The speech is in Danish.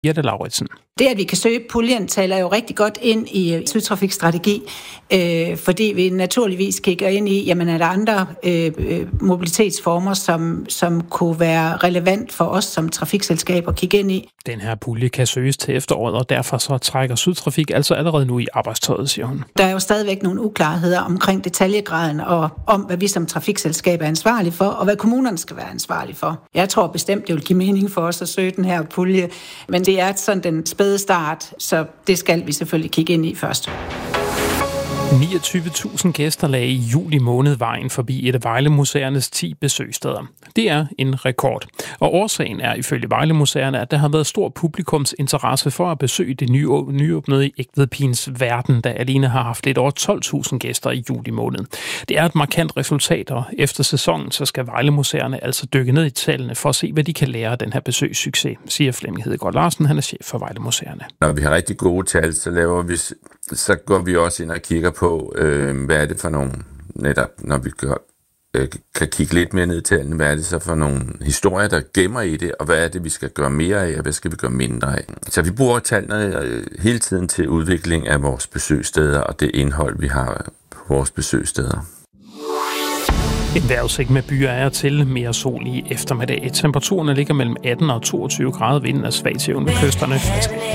Jette Lauritsen. Det, at vi kan søge puljen, taler jo rigtig godt ind i sydtrafikstrategi, fordi vi naturligvis kigger ind i, jamen er der andre mobilitetsformer, som kunne være relevant for os som trafikselskab at kigge ind i. Den her pulje kan søges til efteråret, og derfor så trækker Sydtrafik altså allerede nu i arbejdstøjet, siger hun. Der er jo stadigvæk nogle uklarheder omkring detaljegraden og om, hvad vi som trafikselskab er ansvarlige for, og hvad kommunerne skal være ansvarlige for. Jeg tror bestemt, det vil give mening for os at søge den her pulje, men det er sådan den spæde start, så det skal vi selvfølgelig kigge ind i først. 29.000 gæster lagde i juli måned vejen forbi et af Vejle-museernes 10 besøgssteder. Det er en rekord. Og årsagen er ifølge Vejle-museerne, at der har været stor publikums interesse for at besøge det nyåbnede i Egtvedpines Verden, der alene har haft lidt over 12.000 gæster i juli måned. Det er et markant resultat, og efter sæsonen så skal Vejle-museerne altså dykke ned i tallene for at se, hvad de kan lære af den her besøgssucces, siger Flemming Hedegaard Larsen, han er chef for Vejle-museerne. Når vi har rigtig gode tal, så går vi også ind og kigger på, hvad er det for nogle, netop når vi kan kigge lidt mere ned i tallene, hvad er det så for nogle historier, der gemmer i det, og hvad er det, vi skal gøre mere af, og hvad skal vi gøre mindre af. Så vi bruger tallene hele tiden til udvikling af vores besøgssteder, og det indhold, vi har på vores besøgssteder. En vejrudsigt med byer er til mere sol i eftermiddag. Temperaturerne ligger mellem 18 og 22 grader, vinden er svag til under kysterne.